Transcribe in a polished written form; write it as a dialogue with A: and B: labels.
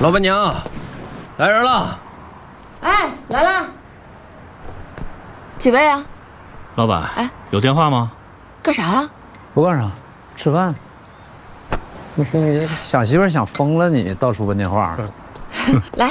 A: 老板娘，来人了！
B: 哎，来了。几位啊？
C: 老板，
B: 哎，
C: 有电话吗？
B: 干啥呀？
D: 不干啥，吃饭。你想媳妇想疯了你，到处问电话。
B: 来，